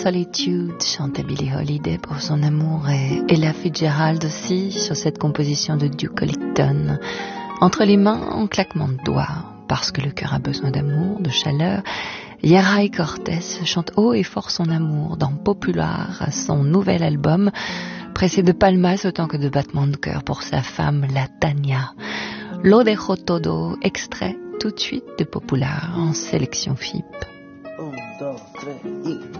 Solitude, chantait Billie Holiday pour son amour, et Ella Fitzgerald aussi sur cette composition de Duke Ellington. Entre les mains, en claquement de doigts, parce que le cœur a besoin d'amour, de chaleur, Yaray Cortés chante haut et fort son amour dans Popular, son nouvel album, pressé de palmas autant que de battements de cœur pour sa femme, la Tania. Lo dejo todo, extrait tout de suite de Popular en sélection FIP.